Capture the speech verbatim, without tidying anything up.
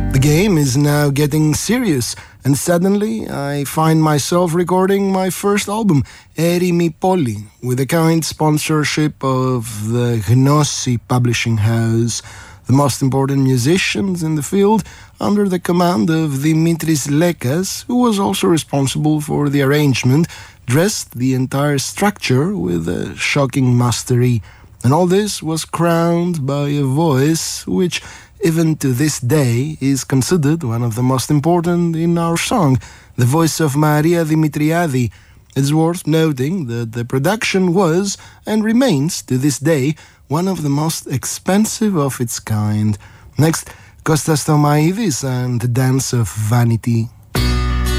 The game is now getting serious, and suddenly I find myself recording my first album, Έρημη Πόλη, with the kind sponsorship of the Gnosi publishing house, the most important musicians in the field, under the command of Dimitris Lekas, who was also responsible for the arrangement, dressed the entire structure with a shocking mastery. And all this was crowned by a voice which, even to this day, is considered one of the most important in our song, the voice of Maria Dimitriadi. It's worth noting that the production was, and remains to this day, one of the most expensive of its kind. Next, Kostas Thomaidis and the Dance of Vanity.